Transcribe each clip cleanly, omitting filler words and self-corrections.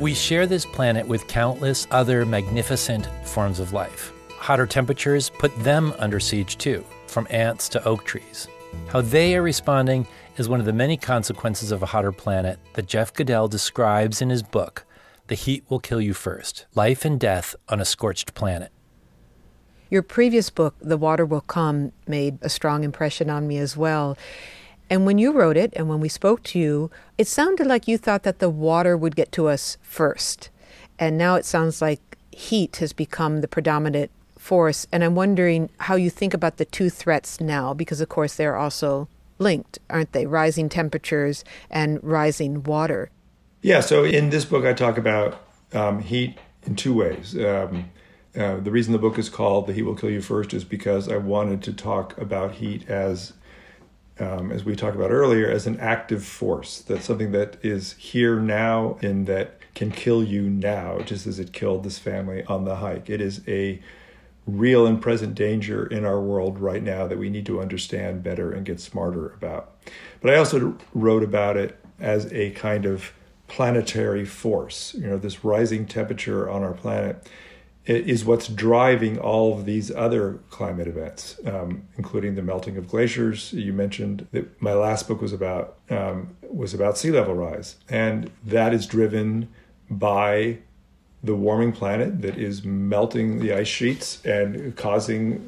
We share this planet with countless other magnificent forms of life. Hotter temperatures put them under siege too, from ants to oak trees. How they are responding is one of the many consequences of a hotter planet that Jeff Goodell describes in his book, The Heat Will Kill You First: Life and Death on a Scorched Planet. Your previous book, The Water Will Come, made a strong impression on me as well. And when you wrote it, and when we spoke to you, it sounded like you thought that the water would get to us first. And now it sounds like heat has become the predominant force. And I'm wondering how you think about the two threats now, because of course they're also linked, aren't they? Rising temperatures and rising water. Yeah, so in this book I talk about heat in two ways. The reason the book is called The Heat Will Kill You First is because I wanted to talk about heat as we talked about earlier, as an active force. That's something that is here now and that can kill you now, just as it killed this family on the hike. It is a real and present danger in our world right now that we need to understand better and get smarter about. But I also wrote about it as a kind of planetary force. This rising temperature on our planet is what's driving all of these other climate events, including the melting of glaciers. You mentioned that my last book was about sea level rise, and that is driven by the warming planet that is melting the ice sheets and causing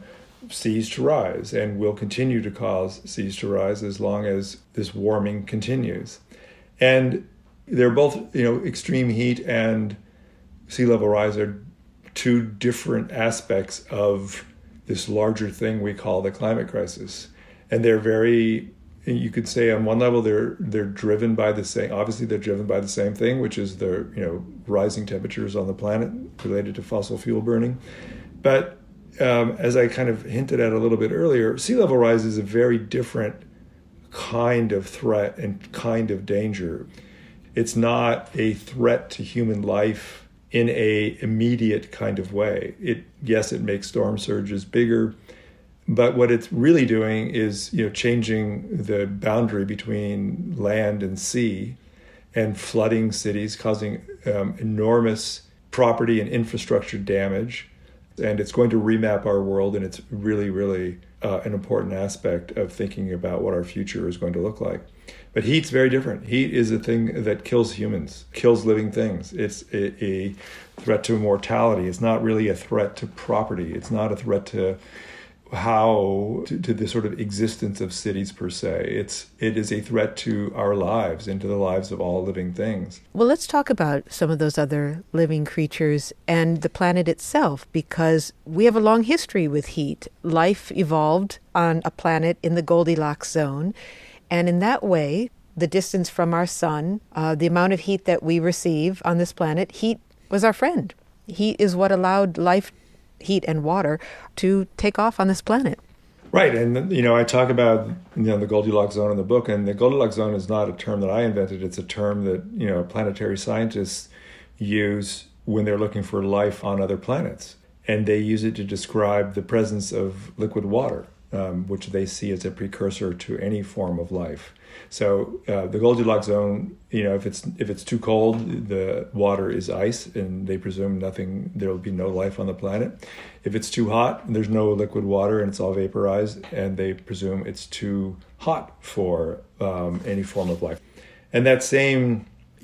seas to rise, and will continue to cause seas to rise as long as this warming continues. And they're both, extreme heat and sea level rise are two different aspects of this larger thing we call the climate crisis. And they're very, you could say on one level, they're driven by the same, obviously they're driven by the same thing, which is the, rising temperatures on the planet related to fossil fuel burning. But as I kind of hinted at a little bit earlier, sea level rise is a very different kind of threat and kind of danger. It's not a threat to human life in a immediate kind of way. Yes, it makes storm surges bigger, but what it's really doing is, changing the boundary between land and sea and flooding cities, causing enormous property and infrastructure damage. And it's going to remap our world, and it's really, really an important aspect of thinking about what our future is going to look like. But heat's very different. Heat is a thing that kills humans, kills living things. It's a threat to mortality. It's not really a threat to property. It's not a threat to to the sort of existence of cities per se. It is a threat to our lives and to the lives of all living things. Well, let's talk about some of those other living creatures and the planet itself, because we have a long history with heat. Life evolved on a planet in the Goldilocks zone. And in that way, the distance from our sun, the amount of heat that we receive on this planet, heat was our friend. Heat is what allowed life, heat and water, to take off on this planet. Right. And, I talk about, the Goldilocks zone in the book, and the Goldilocks zone is not a term that I invented. It's a term that, planetary scientists use when they're looking for life on other planets. And they use it to describe the presence of liquid water, which they see as a precursor to any form of life. So the Goldilocks zone, if it's too cold, the water is ice, and they presume there will be no life on the planet. If it's too hot, there's no liquid water, and it's all vaporized, and they presume it's too hot for any form of life. And that same,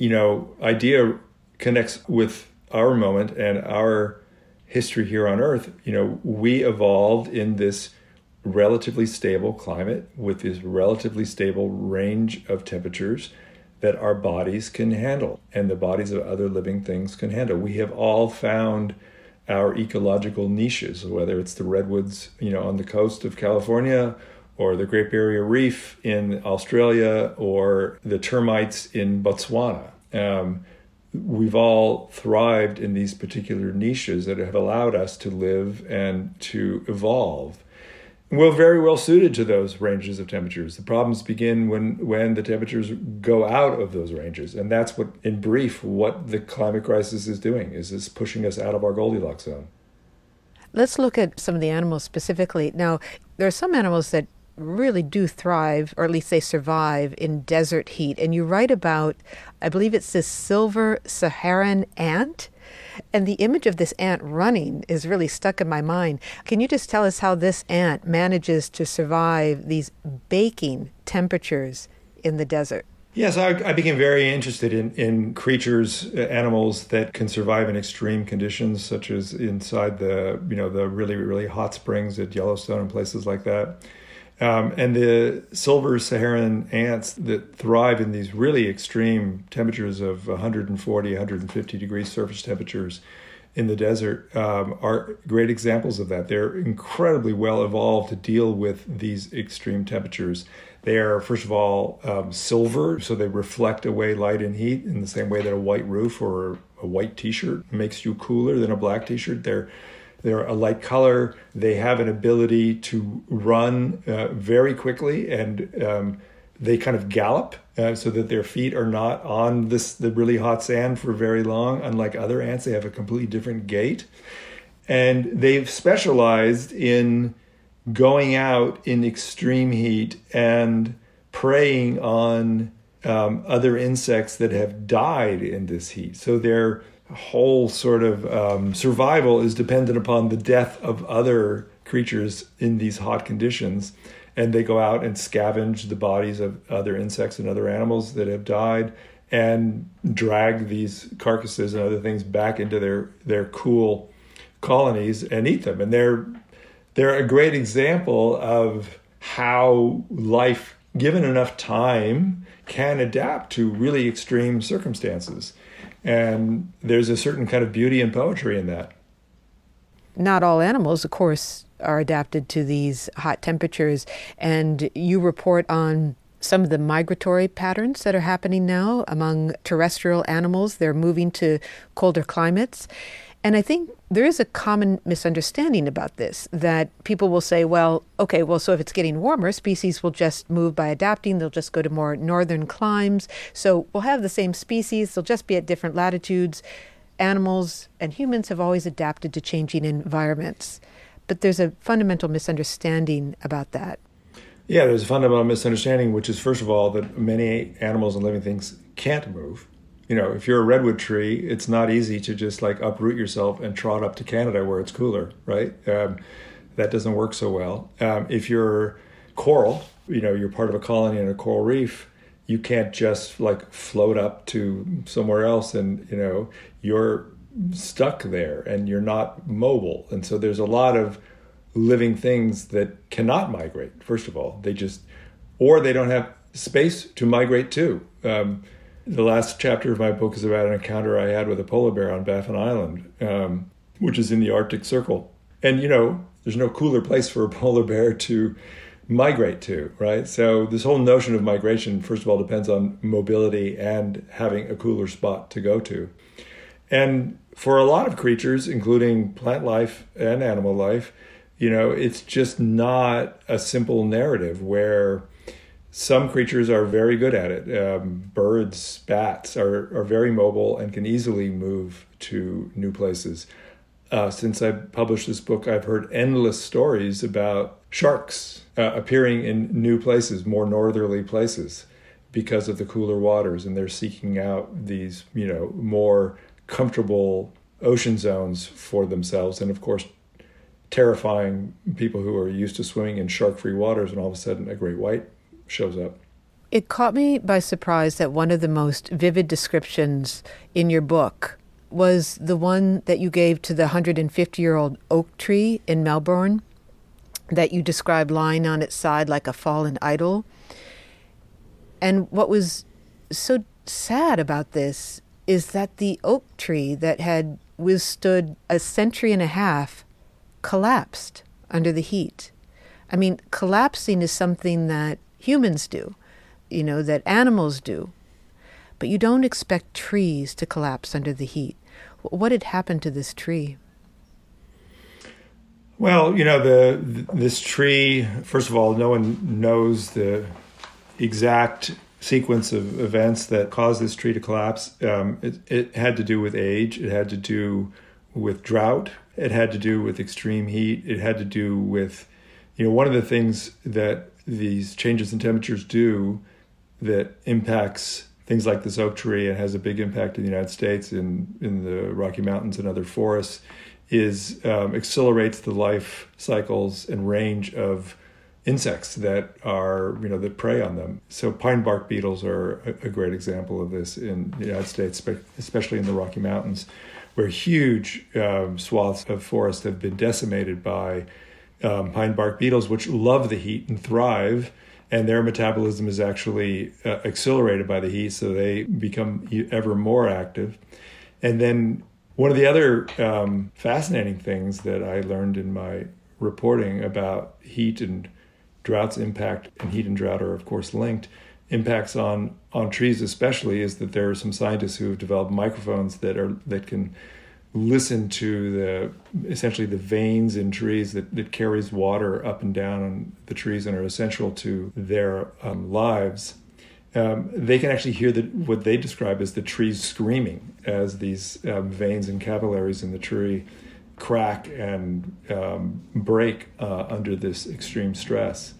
idea connects with our moment and our history here on Earth. We evolved in this relatively stable climate with this relatively stable range of temperatures that our bodies can handle and the bodies of other living things can handle. We have all found our ecological niches, whether it's the redwoods, on the coast of California, or the Great Barrier Reef in Australia, or the termites in Botswana. We've all thrived in these particular niches that have allowed us to live and to evolve. We're very well suited to those ranges of temperatures. The problems begin when the temperatures go out of those ranges. And that's what the climate crisis is doing, is it's pushing us out of our Goldilocks zone. Let's look at some of the animals specifically. Now, there are some animals that really do thrive, or at least they survive, in desert heat. And you write about, I believe it's this silver Saharan ant. And the image of this ant running is really stuck in my mind. Can you just tell us how this ant manages to survive these baking temperatures in the desert? Yes, I became very interested in creatures, animals that can survive in extreme conditions, such as inside the really, really hot springs at Yellowstone and places like that. And the silver Saharan ants that thrive in these really extreme temperatures of 140, 150 degrees surface temperatures in the desert are great examples of that. They're incredibly well evolved to deal with these extreme temperatures. They are, first of all, silver, so they reflect away light and heat in the same way that a white roof or a white T-shirt makes you cooler than a black T-shirt. They're a light color. They have an ability to run very quickly, and they kind of gallop so that their feet are not on the really hot sand for very long. Unlike other ants, they have a completely different gait. And they've specialized in going out in extreme heat and preying on other insects that have died in this heat. So their whole sort of survival is dependent upon the death of other creatures in these hot conditions. And they go out and scavenge the bodies of other insects and other animals that have died and drag these carcasses and other things back into their cool colonies and eat them. And they're a great example of how life, given enough time, can adapt to really extreme circumstances. And there's a certain kind of beauty and poetry in that. Not all animals, of course, are adapted to these hot temperatures. And you report on some of the migratory patterns that are happening now among terrestrial animals. They're moving to colder climates. And I think there is a common misunderstanding about this, that people will say, so if it's getting warmer, species will just move by adapting. They'll just go to more northern climes. So we'll have the same species. They'll just be at different latitudes. Animals and humans have always adapted to changing environments. But there's a fundamental misunderstanding about that. Yeah, there's a fundamental misunderstanding, which is, first of all, that many animals and living things can't move. If you're a redwood tree, it's not easy to just uproot yourself and trot up to Canada where it's cooler, right? That doesn't work so well. If you're coral, you're part of a colony in a coral reef, you can't just float up to somewhere else and, you're stuck there and you're not mobile. And so there's a lot of living things that cannot migrate, first of all. Or they don't have space to migrate to. The last chapter of my book is about an encounter I had with a polar bear on Baffin Island, which is in the Arctic Circle. And, there's no cooler place for a polar bear to migrate to, right? So this whole notion of migration, first of all, depends on mobility and having a cooler spot to go to. And for a lot of creatures, including plant life and animal life, it's just not a simple narrative where some creatures are very good at it. Birds, bats are very mobile and can easily move to new places. Since I published this book, I've heard endless stories about sharks appearing in new places, more northerly places, because of the cooler waters. And they're seeking out these, more comfortable ocean zones for themselves. And of course, terrifying people who are used to swimming in shark-free waters when all of a sudden a great white shows up. It caught me by surprise that one of the most vivid descriptions in your book was the one that you gave to the 150-year-old oak tree in Melbourne that you described lying on its side like a fallen idol. And what was so sad about this is that the oak tree that had withstood a century and a half collapsed under the heat. I mean, collapsing is something that humans do, that animals do. But you don't expect trees to collapse under the heat. What had happened to this tree? Well, this tree, first of all, no one knows the exact sequence of events that caused this tree to collapse. It had to do with age. It had to do with drought. It had to do with extreme heat. It had to do with, one of the things that these changes in temperatures do that impacts things like this oak tree and has a big impact in the United States, in the Rocky Mountains and other forests, is accelerates the life cycles and range of insects that that prey on them. So pine bark beetles are a great example of this in the United States, especially in the Rocky Mountains, where huge swaths of forest have been decimated by pine bark beetles, which love the heat and thrive, and their metabolism is actually accelerated by the heat, so they become ever more active. And then one of the other fascinating things that I learned in my reporting about heat and drought's impact, and heat and drought are of course linked, impacts on trees especially, is that there are some scientists who have developed microphones that can listen to essentially the veins in trees that carries water up and down on the trees and are essential to their lives. They can actually hear what they describe as the trees screaming as these veins and capillaries in the tree crack and break under this extreme stress.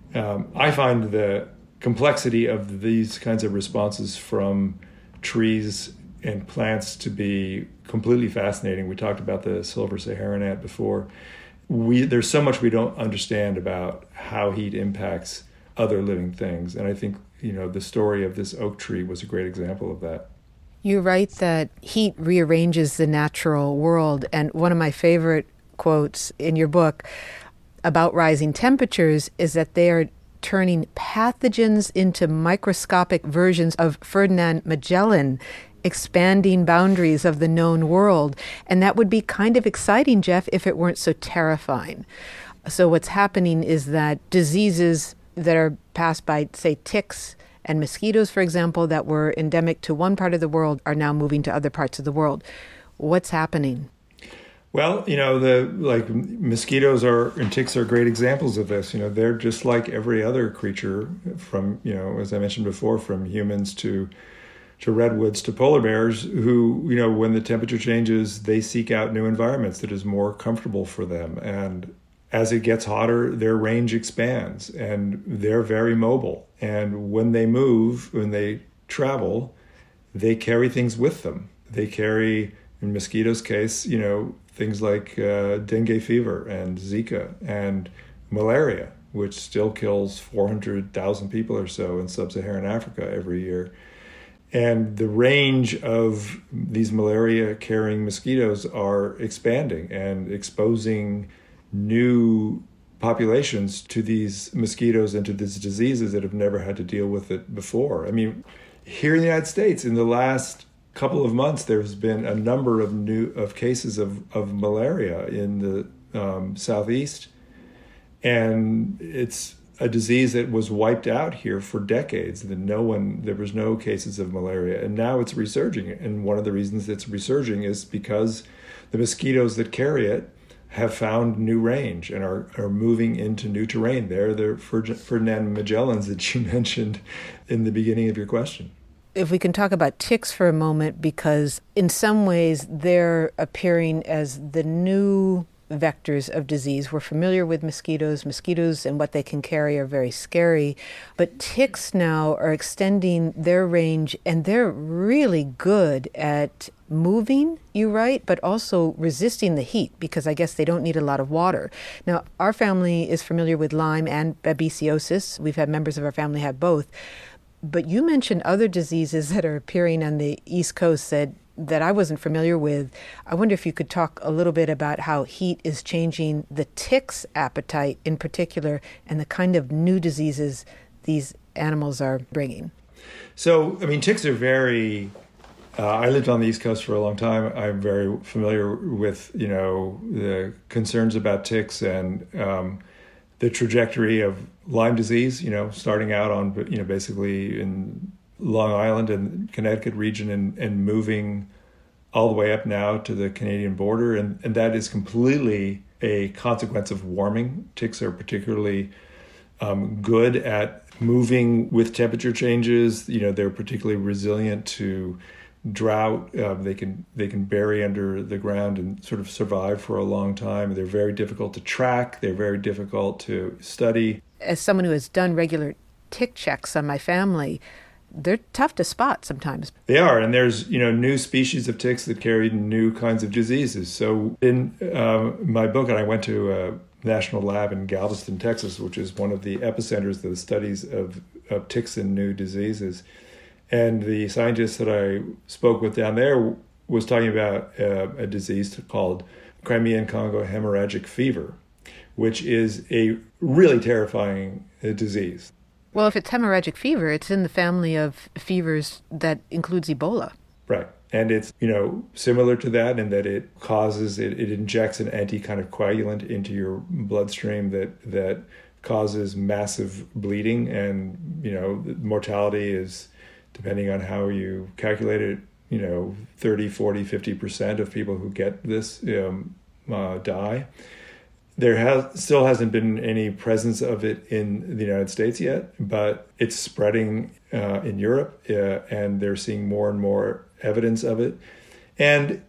I find the complexity of these kinds of responses from trees and plants to be completely fascinating. We talked about the silver Saharan ant before. There's so much we don't understand about how heat impacts other living things. And I think, the story of this oak tree was a great example of that. You write that heat rearranges the natural world. And one of my favorite quotes in your book about rising temperatures is that they are turning pathogens into microscopic versions of Ferdinand Magellan, expanding boundaries of the known world. And that would be kind of exciting, Jeff, if it weren't so terrifying. So what's happening is that diseases that are passed by, say, ticks and mosquitoes, for example, that were endemic to one part of the world are now moving to other parts of the world. What's happening? Well, mosquitoes and ticks are great examples of this. They're just like every other creature, from, as I mentioned before, from humans to redwoods to polar bears, who, when the temperature changes, they seek out new environments that is more comfortable for them. And as it gets hotter, their range expands and they're very mobile. And when they move, when they travel, they carry things with them. They carry, in mosquitoes' case, things like dengue fever and Zika and malaria, which still kills 400,000 people or so in sub-Saharan Africa every year. And the range of these malaria-carrying mosquitoes are expanding and exposing new populations to these mosquitoes and to these diseases that have never had to deal with it before. I mean, here in the United States, in the last couple of months, there's been a number of cases of malaria in the southeast, and it's a disease that was wiped out here for decades. There was no cases of malaria, and now it's resurging. And one of the reasons it's resurging is because the mosquitoes that carry it have found new range and are moving into new terrain. They're the Ferdinand Magellans that you mentioned in the beginning of your question. If we can talk about ticks for a moment, because in some ways they're appearing as the new vectors of disease. We're familiar with mosquitoes. Mosquitoes and what they can carry are very scary. But ticks now are extending their range, and they're really good at moving, you write, but also resisting the heat, because I guess they don't need a lot of water. Now, our family is familiar with Lyme and babesiosis. We've had members of our family have both. But you mentioned other diseases that are appearing on the East Coast that I wasn't familiar with. I wonder if you could talk a little bit about how heat is changing the ticks' appetite in particular and the kind of new diseases these animals are bringing. So, ticks are very... I lived on the East Coast for a long time. I'm very familiar with, the concerns about ticks and the trajectory of Lyme disease, starting out on, basically in Long Island and Connecticut region and moving all the way up now to the Canadian border. And that is completely a consequence of warming. Ticks are particularly good at moving with temperature changes. They're particularly resilient to drought. They can bury under the ground and sort of survive for a long time. They're very difficult to track. They're very difficult to study. As someone who has done regular tick checks on my family, they're tough to spot sometimes. They are, and there's new species of ticks that carry new kinds of diseases. So in my book, and I went to a national lab in Galveston, Texas, which is one of the epicenters of the studies of ticks and new diseases. And the scientist that I spoke with down there was talking about a disease called Crimean Congo hemorrhagic fever, which is a really terrifying disease. Well, if it's hemorrhagic fever, it's in the family of fevers that includes Ebola. Right. And it's, similar to that in that it injects an kind of coagulant into your bloodstream that causes massive bleeding. And, the mortality is, depending on how you calculate it, 30, 40, 50% of people who get this die. There still hasn't been any presence of it in the United States yet, but it's spreading in Europe, and they're seeing more and more evidence of it. And,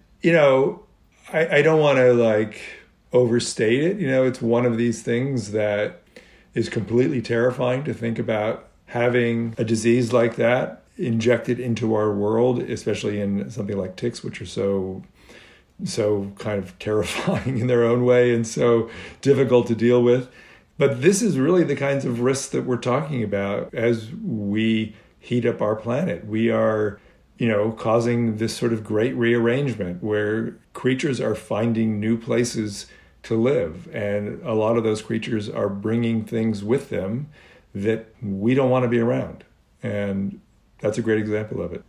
I don't want to overstate it. It's one of these things that is completely terrifying to think about having a disease like that injected into our world, especially in something like ticks, which are so kind of terrifying in their own way and so difficult to deal with. But this is really the kinds of risks that we're talking about as we heat up our planet. We are, causing this sort of great rearrangement where creatures are finding new places to live. And a lot of those creatures are bringing things with them that we don't want to be around. And that's a great example of it.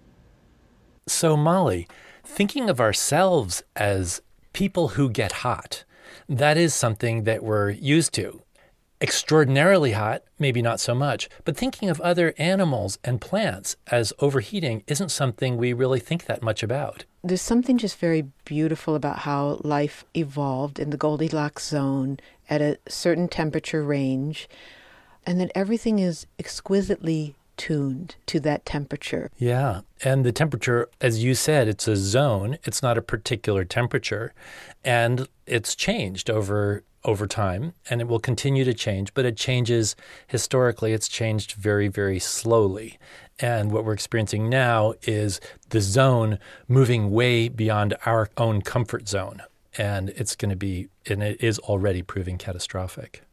So, Molly, thinking of ourselves as people who get hot, that is something that we're used to. Extraordinarily hot, maybe not so much, but thinking of other animals and plants as overheating isn't something we really think that much about. There's something just very beautiful about how life evolved in the Goldilocks zone at a certain temperature range, and that everything is exquisitely tuned to that temperature. Yeah, and the temperature, as you said, it's a zone. It's not a particular temperature, and it's changed over time, and it will continue to change, but it changes historically. It's changed very, very slowly. And what we're experiencing now is the zone moving way beyond our own comfort zone, and it's going to be, and it is already proving catastrophic.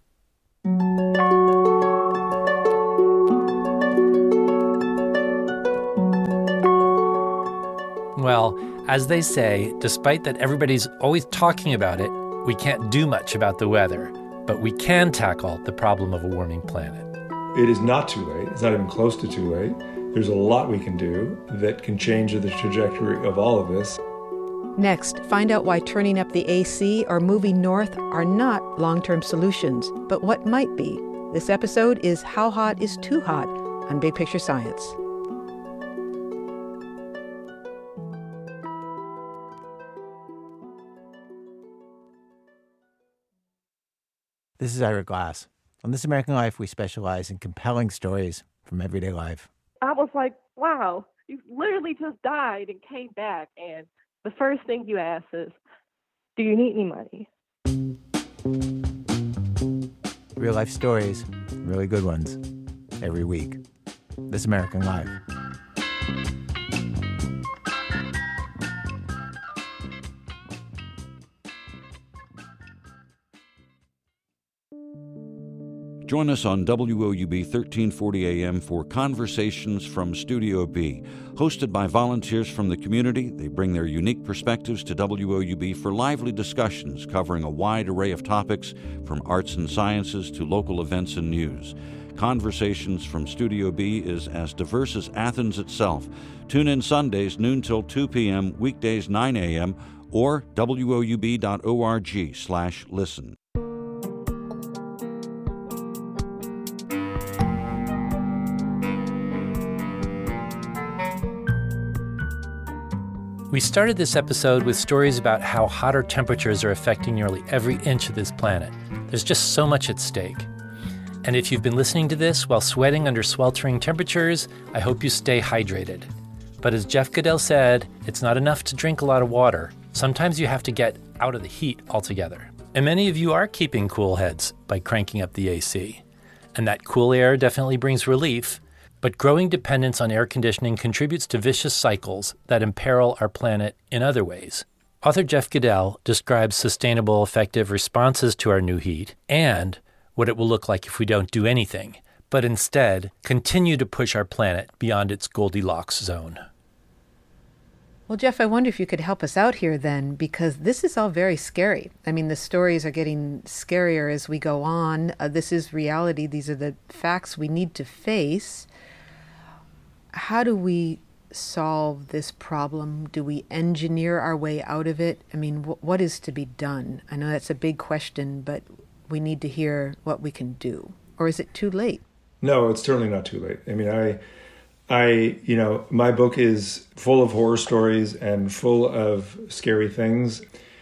Well, as they say, despite that everybody's always talking about it, we can't do much about the weather, but we can tackle the problem of a warming planet. It is not too late. It's not even close to too late. There's a lot we can do that can change the trajectory of all of this. Next, find out why turning up the AC or moving north are not long-term solutions, but what might be. This episode is How Hot is Too Hot on Big Picture Science. This is Ira Glass. On This American Life, we specialize in compelling stories from everyday life. I was like, wow, you literally just died and came back. And the first thing you ask is, do you need any money? Real life stories, really good ones, every week. This American Life. Join us on WOUB 1340 AM for Conversations from Studio B. Hosted by volunteers from the community, they bring their unique perspectives to WOUB for lively discussions covering a wide array of topics from arts and sciences to local events and news. Conversations from Studio B is as diverse as Athens itself. Tune in Sundays, noon till 2 p.m., weekdays 9 a.m., or woub.org/listen. We started this episode with stories about how hotter temperatures are affecting nearly every inch of this planet. There's just so much at stake. And if you've been listening to this while sweating under sweltering temperatures, I hope you stay hydrated. But as Jeff Goodell said, it's not enough to drink a lot of water. Sometimes you have to get out of the heat altogether. And many of you are keeping cool heads by cranking up the AC. And that cool air definitely brings relief, but growing dependence on air conditioning contributes to vicious cycles that imperil our planet in other ways. Author Jeff Goodell describes sustainable, effective responses to our new heat and what it will look like if we don't do anything, but instead continue to push our planet beyond its Goldilocks zone. Well, Jeff, I wonder if you could help us out here then, because this is all very scary. I mean, the stories are getting scarier as we go on. This is reality. These are the facts we need to face. How do we solve this problem? Do we engineer our way out of it? I mean, what is to be done? I know that's a big question, but we need to hear what we can do. Or is it too late? No, it's certainly not too late. I mean, my book is full of horror stories and full of scary things,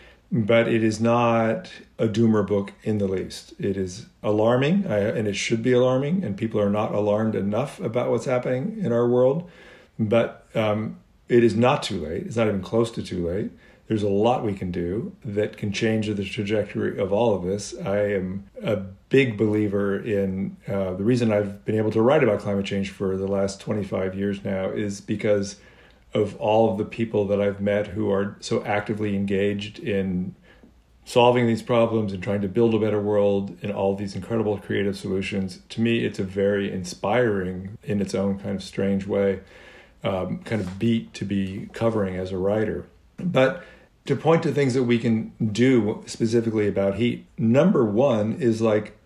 but it is not a doomer book in the least. It is alarming, and it should be alarming, and people are not alarmed enough about what's happening in our world. But it is not too late. It's not even close to too late. There's a lot we can do that can change the trajectory of all of this. I am a big believer in the reason I've been able to write about climate change for the last 25 years now is because of all of the people that I've met who are so actively engaged in solving these problems and trying to build a better world and all these incredible creative solutions. To me, it's a very inspiring, in its own kind of strange way, kind of beat to be covering as a writer. But to point to things that we can do specifically about heat, number one is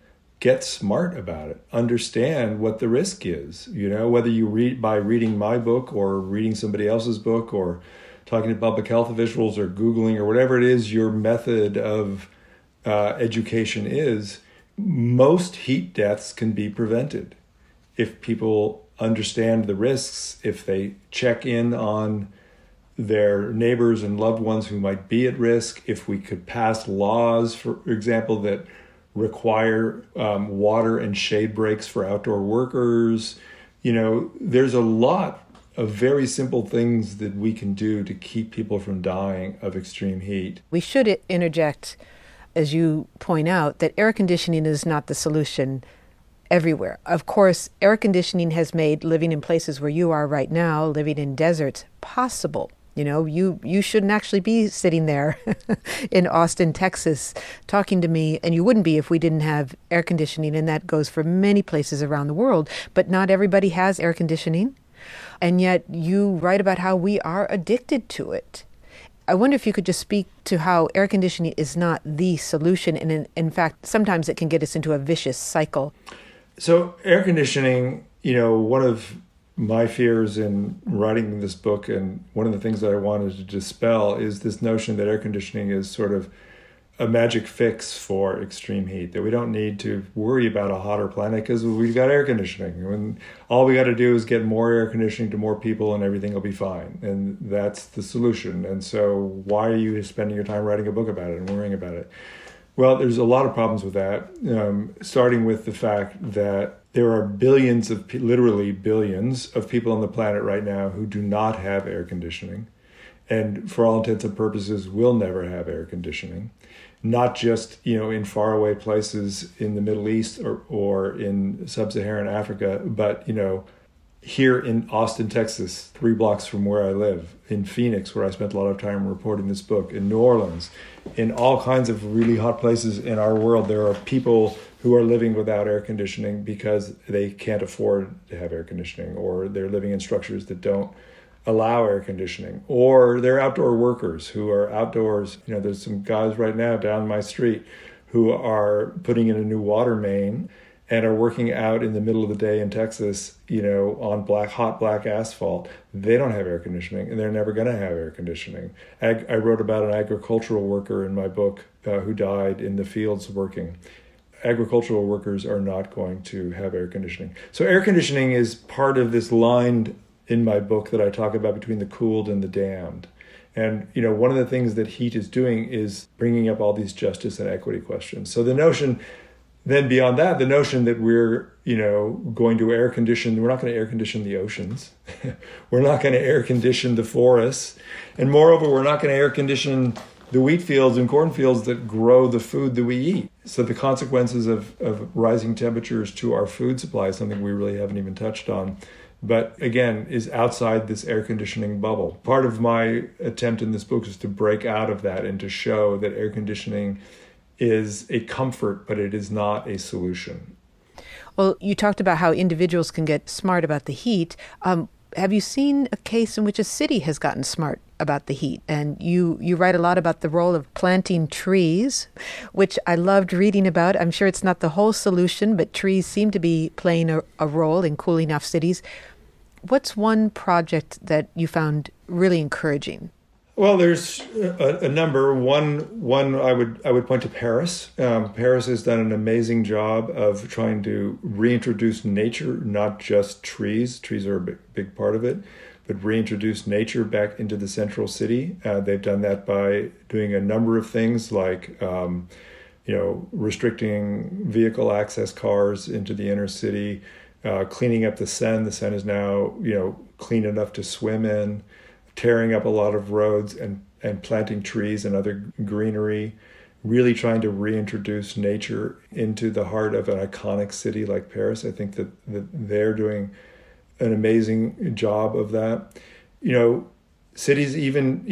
get smart about it. Understand what the risk is. Whether you read by reading my book or reading somebody else's book or talking to public health officials or Googling or whatever it is your method of education is, most heat deaths can be prevented if people understand the risks, if they check in on their neighbors and loved ones who might be at risk, if we could pass laws, for example, that require water and shade breaks for outdoor workers. There's a lot of very simple things that we can do to keep people from dying of extreme heat. We should interject, as you point out, that air conditioning is not the solution everywhere. Of course, air conditioning has made living in places where you are right now, living in deserts, possible. You shouldn't actually be sitting there in Austin, Texas, talking to me, and you wouldn't be if we didn't have air conditioning, and that goes for many places around the world. But not everybody has air conditioning, and yet you write about how we are addicted to it. I wonder if you could just speak to how air conditioning is not the solution, and in fact, sometimes it can get us into a vicious cycle. So air conditioning, one of my fears in writing this book, and one of the things that I wanted to dispel, is this notion that air conditioning is sort of a magic fix for extreme heat, that we don't need to worry about a hotter planet because we've got air conditioning. When all we got to do is get more air conditioning to more people and everything will be fine. And that's the solution. And so why are you spending your time writing a book about it and worrying about it? Well, there's a lot of problems with that, starting with the fact that there are literally billions of people on the planet right now who do not have air conditioning, and for all intents and purposes will never have air conditioning. Not just, in faraway places in the Middle East or in sub-Saharan Africa, but, here in Austin, Texas, 3 blocks from where I live, in Phoenix, where I spent a lot of time reporting this book, in New Orleans, in all kinds of really hot places in our world, there are people who are living without air conditioning because they can't afford to have air conditioning, or they're living in structures that don't allow air conditioning, or they're outdoor workers who are outdoors. There's some guys right now down my street who are putting in a new water main and are working out in the middle of the day in Texas, on hot black asphalt. They don't have air conditioning, and they're never going to have air conditioning. I wrote about an agricultural worker in my book who died in the fields working. Agricultural workers are not going to have air conditioning. So air conditioning is part of this line in my book that I talk about between the cooled and the damned. And, one of the things that heat is doing is bringing up all these justice and equity questions. So the notion then beyond that, the notion that we're, going to we're not going to air condition the oceans. We're not going to air condition the forests. And moreover, we're not going to air condition the wheat fields and cornfields that grow the food that we eat. So the consequences of rising temperatures to our food supply is something we really haven't even touched on, but again, is outside this air conditioning bubble. Part of my attempt in this book is to break out of that and to show that air conditioning is a comfort, but it is not a solution. Well, you talked about how individuals can get smart about the heat. Have you seen a case in which a city has gotten smart about the heat? And you write a lot about the role of planting trees, which I loved reading about. I'm sure it's not the whole solution, but trees seem to be playing a role in cooling off cities. What's one project that you found really encouraging? Well, there's a number. One I would point to Paris. Paris has done an amazing job of trying to reintroduce nature, not just trees. Trees are a big part of it, but reintroduce nature back into the central city. They've done that by doing a number of things like, restricting vehicle access cars into the inner city, cleaning up the Seine. The Seine is now, clean enough to swim in, tearing up a lot of roads and planting trees and other greenery, really trying to reintroduce nature into the heart of an iconic city like Paris. I think that they're doing an amazing job of that. Cities, even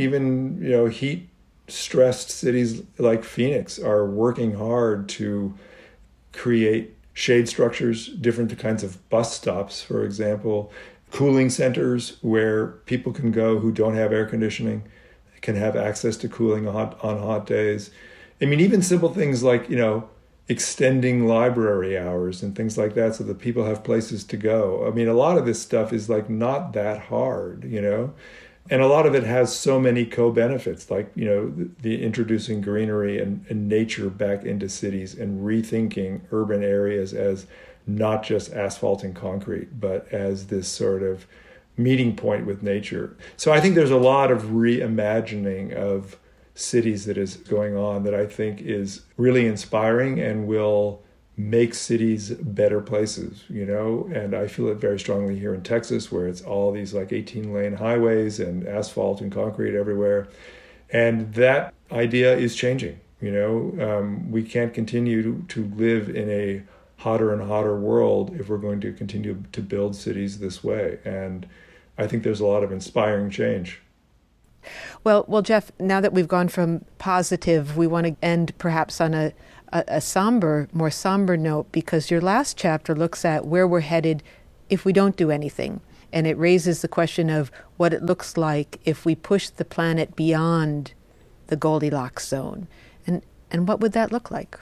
heat-stressed cities like Phoenix are working hard to create shade structures, different kinds of bus stops, for example, cooling centers where people can go who don't have air conditioning, can have access to cooling on hot days. I mean, even simple things like, extending library hours and things like that so that people have places to go. I mean, a lot of this stuff is like not that hard, and a lot of it has so many co-benefits, like, the introducing greenery and nature back into cities and rethinking urban areas as not just asphalt and concrete, but as this sort of meeting point with nature. So I think there's a lot of reimagining of cities that is going on that I think is really inspiring and will make cities better places, and I feel it very strongly here in Texas, where it's all these like 18-lane highways and asphalt and concrete everywhere. And that idea is changing. We can't continue to live in a hotter and hotter world if we're going to continue to build cities this way. And I think there's a lot of inspiring change. Well, Jeff, now that we've gone from positive, we want to end perhaps on a more somber note, because your last chapter looks at where we're headed if we don't do anything. And it raises the question of what it looks like if we push the planet beyond the Goldilocks zone. And what would that look like?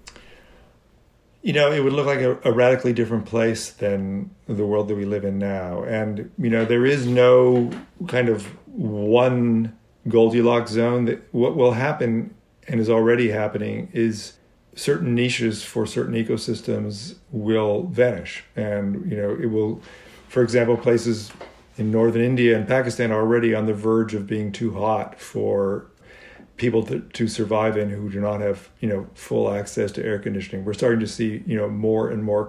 It would look like a radically different place than the world that we live in now. And, there is no kind of one Goldilocks zone. That what will happen, and is already happening, is certain niches for certain ecosystems will vanish. And, it will, for example, places in northern India and Pakistan are already on the verge of being too hot for people to survive in who do not have, full access to air conditioning. We're starting to see, more and more